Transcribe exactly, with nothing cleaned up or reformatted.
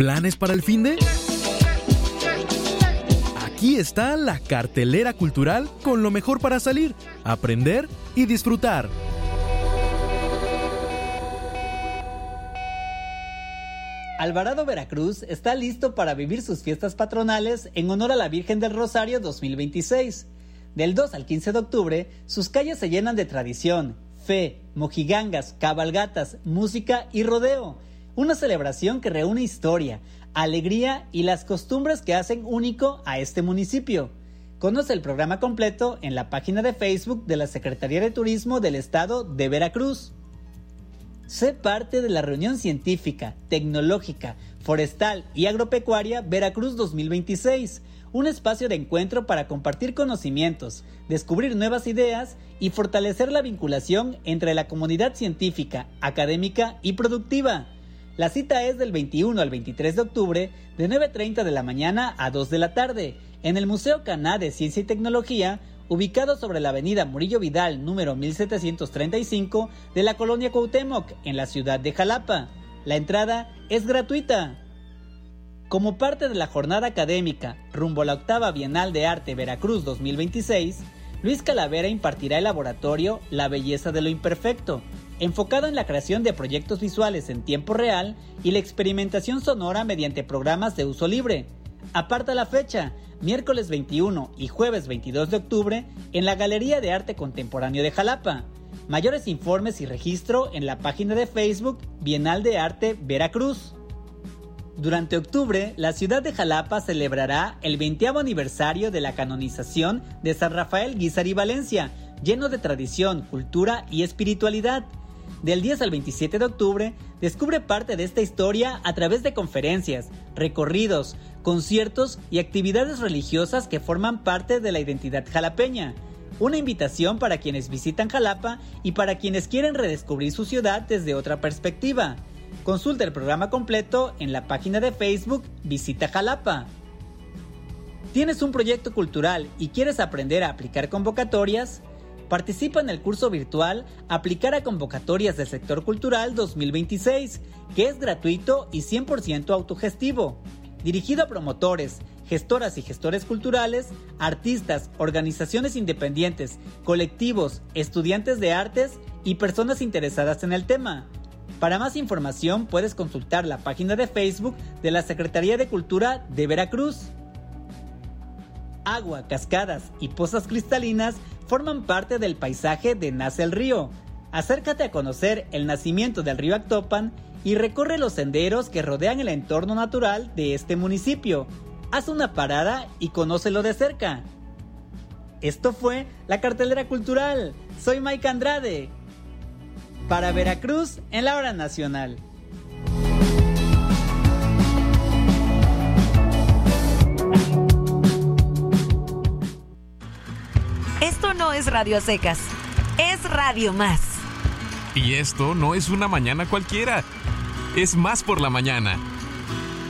¿Planes para el finde? Aquí está la cartelera cultural con lo mejor para salir, aprender y disfrutar. Alvarado, Veracruz está listo para vivir sus fiestas patronales en honor a la Virgen del Rosario dos mil veintiséis. Del dos al quince de octubre, sus calles se llenan de tradición, fe, mojigangas, cabalgatas, música y rodeo. Una celebración que reúne historia, alegría y las costumbres que hacen único a este municipio. Conoce el programa completo en la página de Facebook de la Secretaría de Turismo del Estado de Veracruz. Sé parte de la reunión científica, tecnológica, forestal y agropecuaria Veracruz dos mil veintiséis, un espacio de encuentro para compartir conocimientos, descubrir nuevas ideas y fortalecer la vinculación entre la comunidad científica, académica y productiva. La cita es del veintiuno al veintitrés de octubre, de nueve treinta de la mañana a dos de la tarde, en el Museo Caná de Ciencia y Tecnología, ubicado sobre la avenida Murillo Vidal, número mil setecientos treinta y cinco, de la colonia Cuauhtémoc, en la ciudad de Jalapa. La entrada es gratuita. Como parte de la jornada académica rumbo a la octava Bienal de Arte Veracruz dos mil veintiséis, Luis Calavera impartirá el laboratorio La Belleza de lo Imperfecto, enfocado en la creación de proyectos visuales en tiempo real y la experimentación sonora mediante programas de uso libre. Aparta la fecha, miércoles veintiuno y jueves veintidós de octubre, en la Galería de Arte Contemporáneo de Jalapa. Mayores informes y registro en la página de Facebook Bienal de Arte Veracruz. Durante octubre, la ciudad de Jalapa celebrará el veintiavo aniversario de la canonización de San Rafael Guízar Valencia, lleno de tradición, cultura y espiritualidad. Del diez al veintisiete de octubre, descubre parte de esta historia a través de conferencias, recorridos, conciertos y actividades religiosas que forman parte de la identidad jalapeña. Una invitación para quienes visitan Jalapa y para quienes quieren redescubrir su ciudad desde otra perspectiva. Consulta el programa completo en la página de Facebook Visita Jalapa. ¿Tienes un proyecto cultural y quieres aprender a aplicar convocatorias? Participa en el curso virtual Aplicar a Convocatorias del Sector Cultural dos mil veintiséis, que es gratuito y cien por ciento autogestivo. Dirigido a promotores, gestoras y gestores culturales, artistas, organizaciones independientes, colectivos, estudiantes de artes y personas interesadas en el tema. Para más información puedes consultar la página de Facebook de la Secretaría de Cultura de Veracruz. Agua, cascadas y pozas cristalinas forman parte del paisaje de Nace el Río. Acércate a conocer el nacimiento del río Actopan y recorre los senderos que rodean el entorno natural de este municipio. Haz una parada y conócelo de cerca. Esto fue la cartelera cultural. Soy Mike Andrade. Para Veracruz en la hora nacional. Esto no es Radio a Secas, es Radio Más. Y esto no es una mañana cualquiera, es Más por la Mañana.